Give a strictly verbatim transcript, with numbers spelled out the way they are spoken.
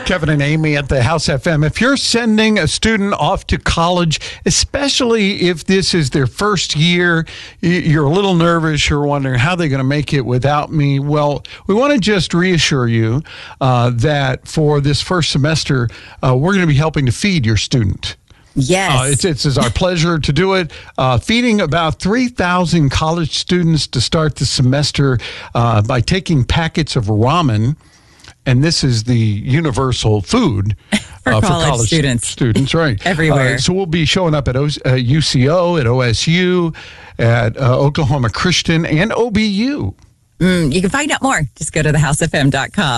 Kevin and Amy at the House F M. If you're sending a student off to college, especially if this is their first year, you're a little nervous, you're wondering how they're going to make it without me. Well, we want to just reassure you uh, that for this first semester, uh, we're going to be helping to feed your student. Yes. Uh, it's, it's, it's our pleasure to do it. Uh, feeding about three thousand college students to start the semester uh, by taking packets of ramen. And this is the universal food for, uh, college for college students. Students, right. Everywhere. Uh, so we'll be showing up at o- uh, U C O, at O S U, at uh, Oklahoma Christian, and O B U. Mm, you can find out more. Just go to the house f m dot com.